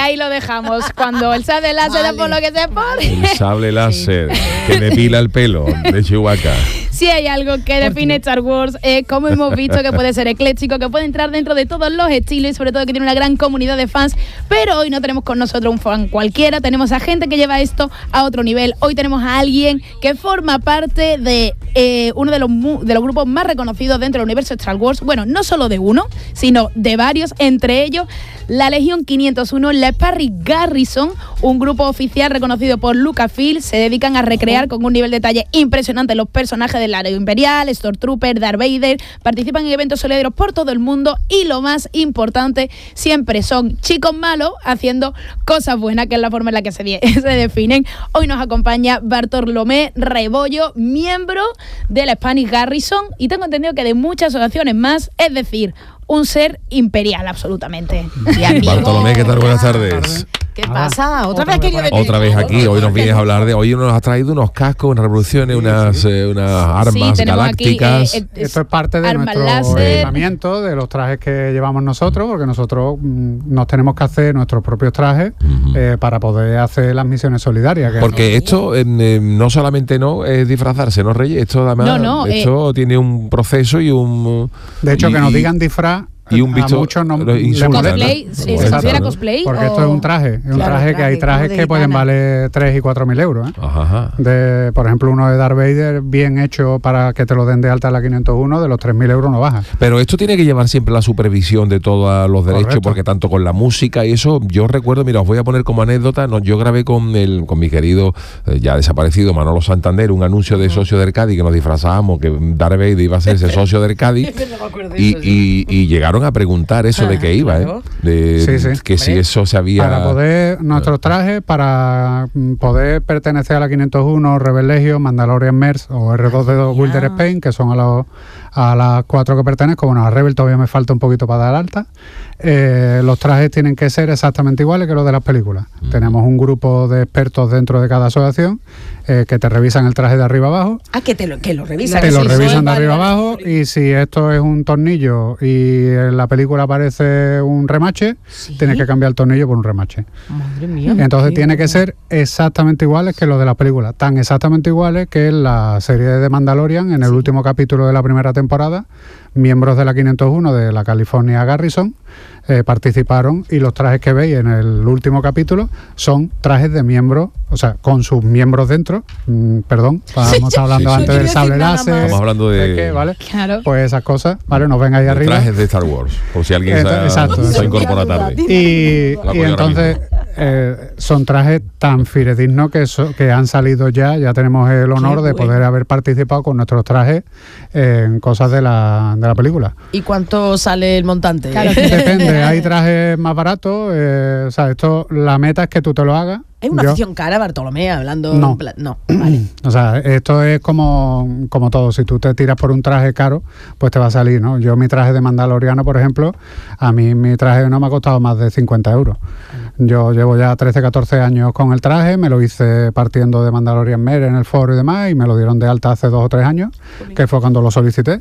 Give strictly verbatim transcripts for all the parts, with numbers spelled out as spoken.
ahí lo dejamos. Cuando el sable láser vale. por lo que se pone. El sable láser sí. que me pila el pelo de Chewbacca. Si hay algo que define Star Wars, es como hemos visto que puede ser ecléctico, que puede entrar dentro de todos los estilos y sobre todo que tiene una gran comunidad de fans. Pero hoy no tenemos con nosotros un fan cualquiera, tenemos a gente que lleva esto a otro nivel. Hoy tenemos a alguien que forma parte de eh, uno de los, de los grupos más reconocidos dentro del universo de Star Wars. Bueno, no solo de uno, sino de varios, entre ellos la Legión quinientos uno, la Sparry Garrison, un grupo oficial reconocido por Lucasfilm. Se dedican a recrear con un nivel de detalle impresionante los personajes del Aro Imperial, Stormtrooper, Darth Vader. Participan en eventos solidarios por todo el mundo y lo más importante, siempre son chicos malos haciendo cosas buenas, que es la forma en la que se, se definen. Hoy nos acompaña Bartolomé Rebollo, miembro de la Sparry Garrison, y tengo entendido que de muchas asociaciones más, es decir, un ser imperial absolutamente. Bartolomé, ¿qué tal? Buenas tardes. ¿Qué pasa? ¿Otra, ¿Otra vez querido venir? Otra vez aquí, hoy nos vienes a hablar de... Hoy nos has traído unos cascos, unas revoluciones, sí, unas, sí. Eh, unas armas sí, galácticas. Aquí, eh, Esto es parte de nuestro equipamiento, de los trajes que llevamos nosotros, porque nosotros mm, nos tenemos que hacer nuestros propios trajes uh-huh. eh, para poder hacer las misiones solidarias. Que porque esto eh, no solamente no es disfrazarse, ¿no, Reyes? Esto además no, no, esto eh, tiene un proceso y un... De hecho, y, que nos digan disfraz... Y un visto, a muchos no cosplay, ¿no? ¿Se considera cosplay? Porque o... esto es un traje, es un claro, traje, traje que hay trajes que pueden valer tres y cuatro mil euros. ¿eh? Ajá. De, por ejemplo, uno de Darth Vader, bien hecho para que te lo den de alta en la quinientos uno, de los tres mil euros no baja. Pero esto tiene que llevar siempre la supervisión de todos los derechos, correcto. Porque tanto con la música y eso, yo recuerdo, mira, os voy a poner como anécdota, no, yo grabé con el con mi querido, eh, ya desaparecido, Manolo Santander, un anuncio de socio del Cádiz, que nos disfrazábamos, que Darth Vader iba a ser ese socio del Cádiz, y, y, y llegaron a preguntar eso de que iba, ¿eh? De, sí, sí. Que si eso se había... Para poder, nuestros trajes, para poder pertenecer a la quinientos uno, Rebel Legion, Mandalorian Mercs o R dos D dos Wilder Spain, que son a, los, a las cuatro que pertenezco, bueno, a Rebel todavía me falta un poquito para dar alta, eh, los trajes tienen que ser exactamente iguales que los de las películas. Mm. Tenemos un grupo de expertos dentro de cada asociación eh, que te revisan el traje de arriba abajo. Ah, que te lo, que lo revisan. Te lo sí, revisan sí, de arriba vale, abajo vale. Y si esto es un tornillo y en la película aparece un remache, ¿sí? Tienes que cambiar el tornillo por un remache. Madre mía. Entonces tiene que ser exactamente iguales que los de las películas, tan exactamente iguales que en la serie de The Mandalorian, en el sí. último capítulo de la primera temporada, miembros de la quinientos uno de la California Garrison eh, participaron, y los trajes que veis en el último capítulo son trajes de miembros, o sea, con sus miembros dentro. Mm, perdón, estábamos hablando sí, sí. antes del sable láser. Estamos hablando de... de qué, ¿vale? Claro. Pues esas cosas, ¿vale? Nos ven ahí de arriba. Trajes de Star Wars, por si alguien Entonces, se, exacto, se incorpora tarde. Y, y entonces eh, son trajes tan fidedignos que, so, que han salido ya, ya tenemos el honor de poder bueno. haber participado con nuestros trajes en cosas de la, de la película. ¿Y cuánto sale el montante? Claro, depende, hay trajes más baratos, eh, o sea, esto, la meta es que tú te lo hagas. ¿Es una afición cara, Bartolomé, hablando? No, plan, no vale. O sea, esto es como, como todo. Si tú te tiras por un traje caro, pues te va a salir, ¿no? Yo mi traje de Mandaloriano, por ejemplo, a mí mi traje no me ha costado más de cincuenta euros. Yo llevo ya trece, catorce años con el traje, me lo hice partiendo de Mandalorian Mer en el foro y demás, y me lo dieron de alta hace dos o tres años, que fue cuando lo solicité.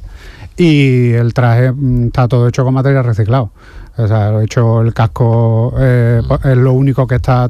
Y el traje mm, está todo hecho con material reciclado. O sea, lo he hecho el casco, eh, es lo único que está